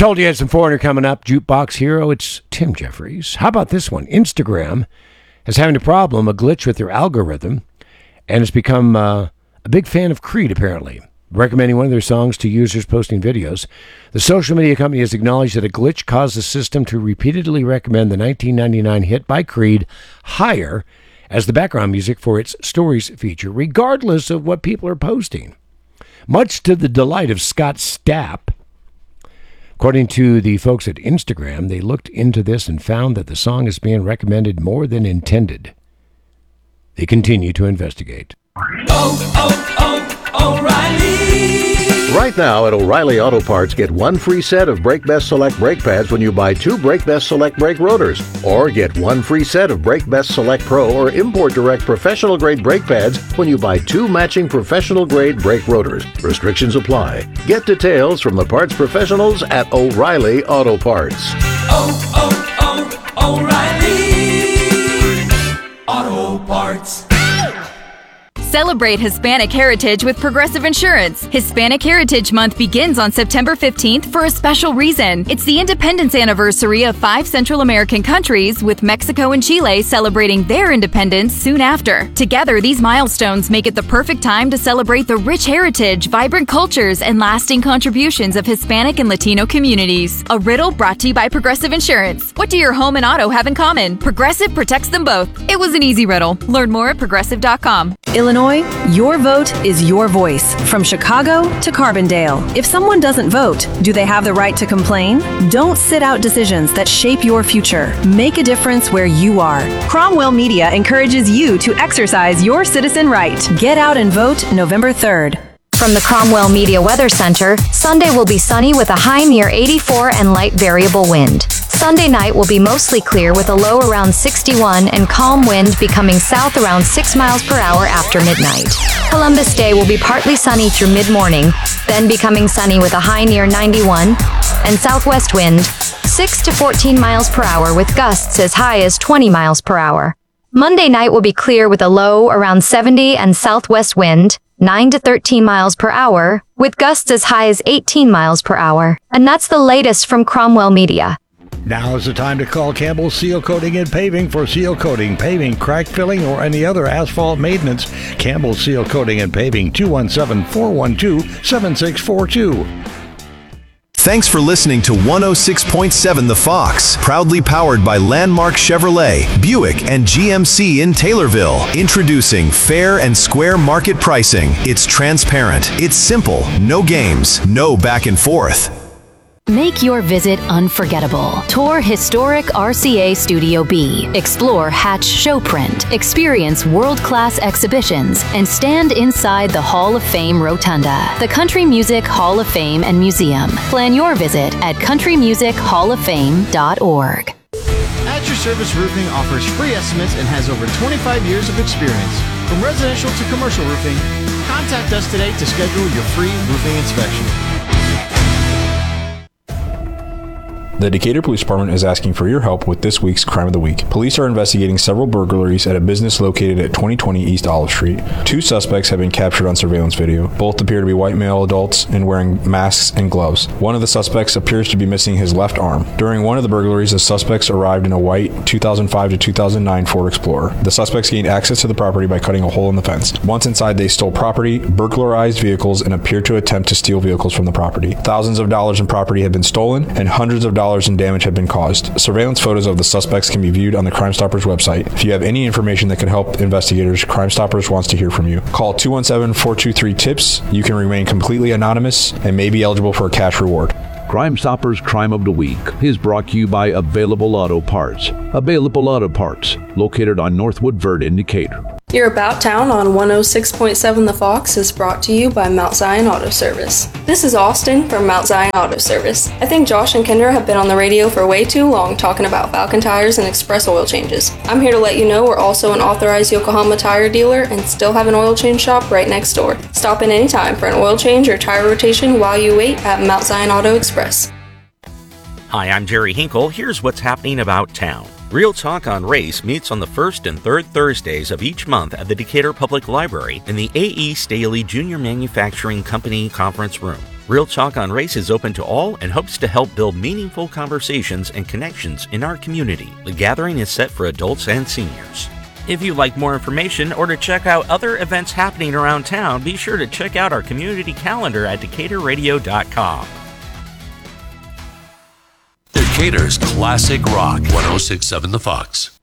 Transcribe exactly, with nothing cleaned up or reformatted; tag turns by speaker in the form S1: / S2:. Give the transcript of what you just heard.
S1: Told you I had some Foreigner coming up. Jukebox Hero, it's Tim Jeffries. How about this one? Instagram is having a problem, a glitch with their algorithm, and has become uh, a big fan of Creed, apparently, recommending one of their songs to users posting videos. The social media company has acknowledged that a glitch caused the system to repeatedly recommend the nineteen ninety-nine hit by Creed higher as the background music for its Stories feature, regardless of what people are posting. Much to the delight of Scott Stapp. According to the folks at Instagram, they looked into this and found that the song is being recommended more than intended. They continue to investigate.
S2: Oh, oh, oh, O'Reilly!
S3: Right now at O'Reilly Auto Parts, get one free set of Brake Best Select brake pads when you buy two Brake Best Select brake rotors. Or get one free set of Brake Best Select Pro or Import Direct professional grade brake pads when you buy two matching professional grade brake rotors. Restrictions apply. Get details from the parts professionals at O'Reilly Auto Parts.
S2: Oh, oh, oh, O'Reilly Auto Parts.
S4: Celebrate Hispanic Heritage with Progressive Insurance. Hispanic Heritage Month begins on September fifteenth for a special reason. It's the independence anniversary of five Central American countries, with Mexico and Chile celebrating their independence soon after. Together, these milestones make it the perfect time to celebrate the rich heritage, vibrant cultures, and lasting contributions of Hispanic and Latino communities. A riddle brought to you by Progressive Insurance. What do your home and auto have in common? Progressive protects them both. It was an easy riddle. Learn more at progressive dot com.
S5: Illinois, your vote is your voice. From Chicago to Carbondale. If someone doesn't vote, do they have the right to complain? Don't sit out decisions that shape your future. Make a difference where you are. Cromwell Media encourages you to exercise your citizen right. Get out and vote November third.
S6: From the Cromwell Media Weather Center, Sunday will be sunny with a high near eighty-four and light variable wind. Sunday night will be mostly clear with a low around sixty-one and calm wind becoming south around six miles per hour after midnight. Columbus Day will be partly sunny through mid-morning, then becoming sunny with a high near ninety-one and southwest wind six to fourteen miles per hour with gusts as high as twenty miles per hour. Monday night will be clear with a low around seventy and southwest wind nine to thirteen miles per hour with gusts as high as eighteen miles per hour. And that's the latest from Cromwell Media.
S7: Now is the time to call Campbell Seal Coating and Paving for seal coating, paving, crack filling, or any other asphalt maintenance. Campbell Seal Coating and Paving, two one seven, four one two, seven six four two.
S8: Thanks for listening to one oh six point seven The Fox, proudly powered by Landmark Chevrolet, Buick, and G M C in Taylorville. Introducing fair and square market pricing. It's transparent. It's simple. No games. No back and forth.
S9: Make your visit unforgettable. Tour historic R C A Studio B. Explore Hatch Showprint. Experience world-class exhibitions and stand inside the Hall of Fame Rotunda, the Country Music Hall of Fame and Museum. Plan your visit at country music hall of fame dot org.
S10: At Your Service Roofing offers free estimates and has over twenty-five years of experience. From residential to commercial roofing, contact us today to schedule your free roofing inspection.
S11: The Decatur Police Department is asking for your help with this week's Crime of the Week. Police are investigating several burglaries at a business located at twenty twenty East Olive Street. Two suspects have been captured on surveillance video. Both appear to be white male adults and wearing masks and gloves. One of the suspects appears to be missing his left arm. During one of the burglaries, the suspects arrived in a white two thousand five to two thousand nine Ford Explorer. The suspects gained access to the property by cutting a hole in the fence. Once inside, they stole property, burglarized vehicles, and appeared to attempt to steal vehicles from the property. Thousands of dollars in property have been stolen, and hundreds of dollars in damage have been caused. Surveillance photos of the suspects can be viewed on the Crime Stoppers website. If you have any information that can help investigators, Crime Stoppers wants to hear from you. Call two one seven, four two three, T I P S. You can remain completely anonymous and may be eligible for a cash reward.
S12: Crime Stoppers Crime of the Week is brought to you by Available Auto Parts. Available Auto Parts, located on Northwood Verde in Decatur.
S13: Your About Town on one oh six point seven The Fox is brought to you by Mount Zion Auto Service. This is Austin from Mount Zion Auto Service. I think Josh and Kendra have been on the radio for way too long talking about Falcon tires and express oil changes. I'm here to let you know we're also an authorized Yokohama tire dealer and still have an oil change shop right next door. Stop in anytime for an oil change or tire rotation while you wait at Mount Zion Auto Express.
S14: Hi, I'm Jerry Hinkle. Here's what's happening about town. Real Talk on Race meets on the first and third Thursdays of each month at the Decatur Public Library in the A E Staley Junior Manufacturing Company Conference Room. Real Talk on Race is open to all and hopes to help build meaningful conversations and connections in our community. The gathering is set for adults and seniors. If you'd like more information or to check out other events happening around town, be sure to check out our community calendar at decatur radio dot com.
S15: Decatur's classic rock, one oh six point seven The Fox.